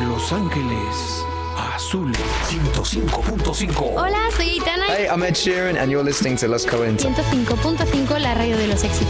Los Ángeles Azules 105.5. Hola, soy Aitana. Hey, I'm Ed Sheeran and you're listening to Los Cohen. 105.5, la radio de los éxitos.